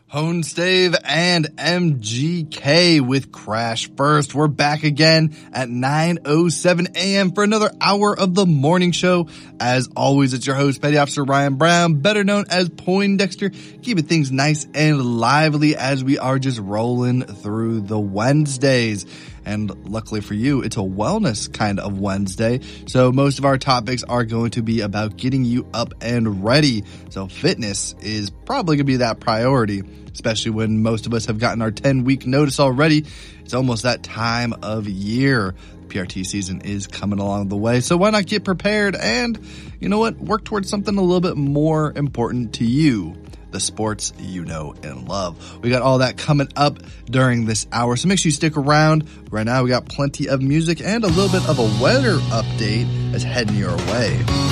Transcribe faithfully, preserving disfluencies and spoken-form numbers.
Honestave and M G K with Crash First. We're back again at nine oh seven a.m. for another hour of the morning show. As always, it's your host, Petty Officer Ryan Brown, better known as Poindexter, keeping things nice and lively as we are just rolling through the Wednesdays. And luckily for you, it's a wellness kind of Wednesday. So most of our topics are going to be about getting you up and ready. So fitness is probably going to be that priority, especially when most of us have gotten our ten week notice already. It's almost that time of year. P R T season is coming along the way. So why not get prepared and, you know what, work towards something a little bit more important to you. The sports you know and love. We got all that coming up during this hour, so make sure you stick around. Right now, we got plenty of music and a little bit of a weather update that's heading your way.